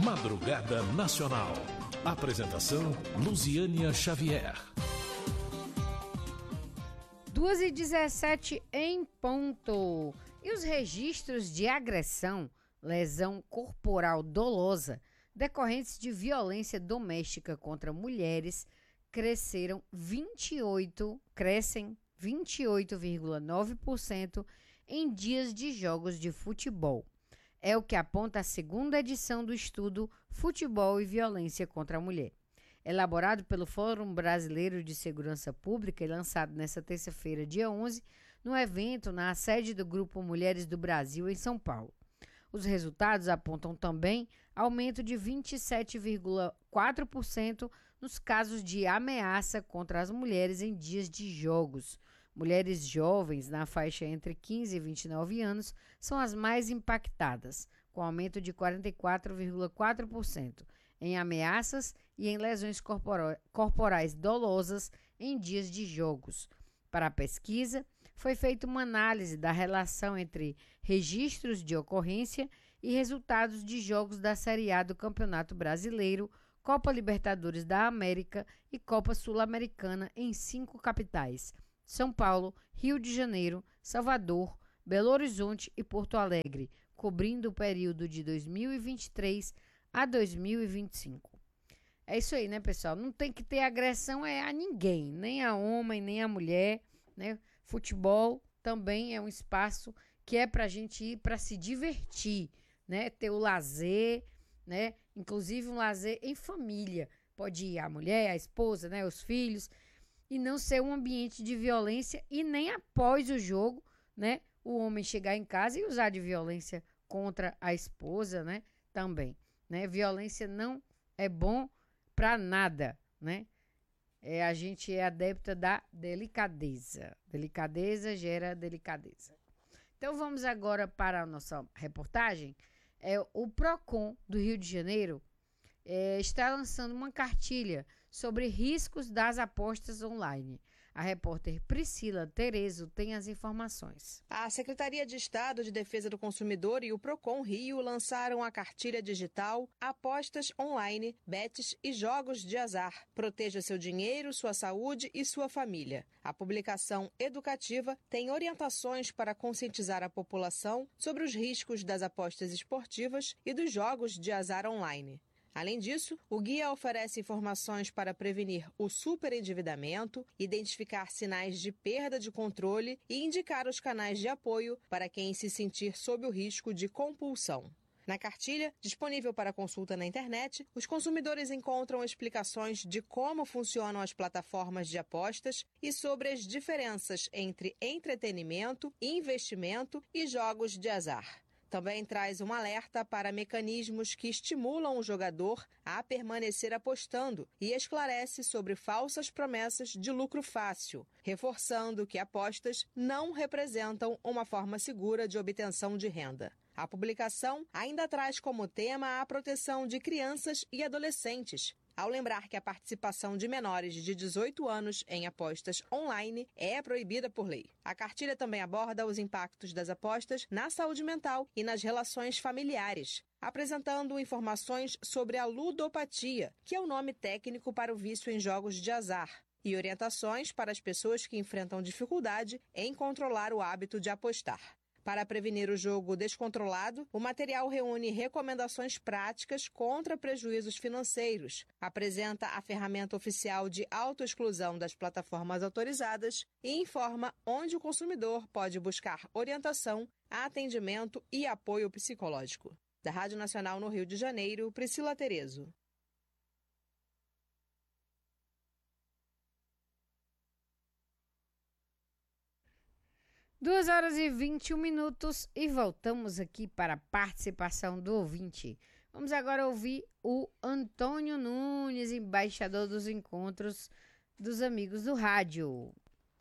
Madrugada Nacional. Apresentação Luziânia Xavier. 2h17 em ponto. E os registros de agressão, lesão corporal dolosa, decorrentes de violência doméstica contra mulheres, crescem 28,9% em dias de jogos de futebol. É o que aponta a segunda edição do estudo Futebol e Violência contra a Mulher, elaborado pelo Fórum Brasileiro de Segurança Pública e lançado nesta terça-feira, dia 11, no evento na sede do Grupo Mulheres do Brasil, em São Paulo. Os resultados apontam também aumento de 27,4% nos casos de ameaça contra as mulheres em dias de jogos. Mulheres jovens, na faixa entre 15 e 29 anos, são as mais impactadas, com aumento de 44,4% em ameaças e em lesões corporais dolosas em dias de jogos. Para a pesquisa, foi feita uma análise da relação entre registros de ocorrência e resultados de jogos da Série A do Campeonato Brasileiro, Copa Libertadores da América e Copa Sul-Americana em 5 capitais: São Paulo, Rio de Janeiro, Salvador, Belo Horizonte e Porto Alegre, cobrindo o período de 2023 a 2025. É isso aí, né, pessoal? Não tem que ter agressão a ninguém, nem a homem, nem a mulher, né? Futebol também é um espaço que é pra gente ir para se divertir, né? Ter o lazer, né? Inclusive um lazer em família. Pode ir a mulher, a esposa, né? Os filhos. E não ser um ambiente de violência e nem após o jogo, né? O homem chegar em casa e usar de violência contra a esposa, né? Também, né? Violência não é bom para nada, né? A gente é adepta da delicadeza. Delicadeza gera delicadeza. Então vamos agora para a nossa reportagem. O Procon do Rio de Janeiro está lançando uma cartilha sobre riscos das apostas online. A repórter Priscila Terezo tem as informações. A Secretaria de Estado de Defesa do Consumidor e o Procon Rio lançaram a cartilha digital Apostas Online, Bets e Jogos de Azar. Proteja seu dinheiro, sua saúde e sua família. A publicação educativa tem orientações para conscientizar a população sobre os riscos das apostas esportivas e dos jogos de azar online. Além disso, o guia oferece informações para prevenir o superendividamento, identificar sinais de perda de controle e indicar os canais de apoio para quem se sentir sob o risco de compulsão. Na cartilha, disponível para consulta na internet, os consumidores encontram explicações de como funcionam as plataformas de apostas e sobre as diferenças entre entretenimento, investimento e jogos de azar. Também traz um alerta para mecanismos que estimulam o jogador a permanecer apostando e esclarece sobre falsas promessas de lucro fácil, reforçando que apostas não representam uma forma segura de obtenção de renda. A publicação ainda traz como tema a proteção de crianças e adolescentes, ao lembrar que a participação de menores de 18 anos em apostas online é proibida por lei. A cartilha também aborda os impactos das apostas na saúde mental e nas relações familiares, apresentando informações sobre a ludopatia, que é o nome técnico para o vício em jogos de azar, e orientações para as pessoas que enfrentam dificuldade em controlar o hábito de apostar. Para prevenir o jogo descontrolado, o material reúne recomendações práticas contra prejuízos financeiros, apresenta a ferramenta oficial de autoexclusão das plataformas autorizadas e informa onde o consumidor pode buscar orientação, atendimento e apoio psicológico. Da Rádio Nacional no Rio de Janeiro, Priscila Terezo. 2h21 e voltamos aqui para a participação do ouvinte. Vamos agora ouvir o Antônio Nunes, embaixador dos encontros dos amigos do rádio.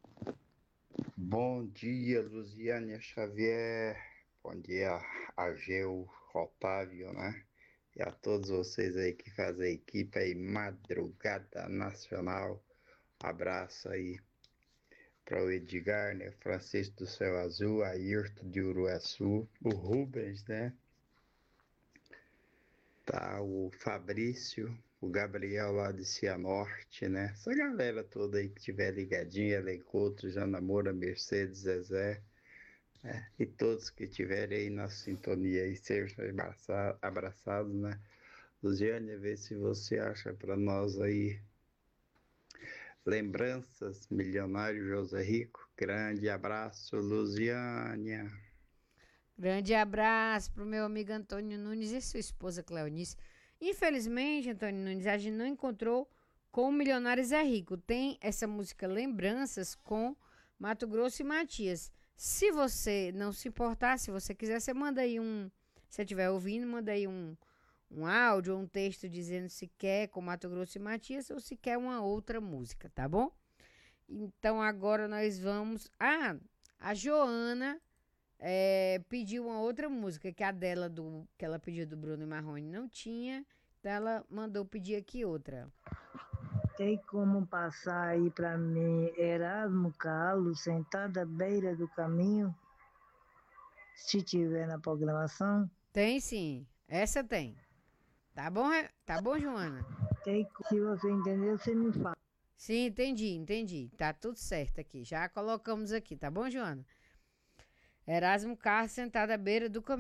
Bom dia, Luziânia Xavier. Bom dia, Ageu, Otávio, né? E a todos vocês aí que fazem a equipe aí, Madrugada Nacional. Abraço aí para o Edgar, né? Francisco do Céu Azul, Ayrton de Uruaçu, o Rubens, né? Tá o Fabrício, o Gabriel lá de Cianorte, né? Essa galera toda aí que tiver ligadinha, Elencoto, Jana Moura, Mercedes, Zezé, né? E todos que tiverem aí na sintonia aí, sejam abraçados, né? Luziane, vê se você acha para nós aí lembranças, Milionário José Rico. Grande abraço, Luziânia. Grande abraço pro meu amigo Antônio Nunes e sua esposa Cleonice. Infelizmente, Antônio Nunes, a gente não encontrou com o Milionário Zé Rico. Tem essa música Lembranças com Mato Grosso e Matias. Se você não se importar, se você quiser, você manda aí se você estiver ouvindo, manda aí um áudio ou um texto dizendo se quer com Mato Grosso e Matias ou se quer uma outra música, tá bom? Então agora nós vamos... a Joana pediu uma outra música, que a dela, que ela pediu do Bruno e Marrone não tinha, então ela mandou pedir aqui outra. Tem como passar aí pra mim Erasmo Carlos, sentado à beira do caminho, se tiver na programação? Tem sim, essa tem. Tá bom, Joana? Se você entendeu, você me fala. Sim, entendi. Tá tudo certo aqui. Já colocamos aqui, tá bom, Joana? Erasmo Carlos sentado à beira do caminho.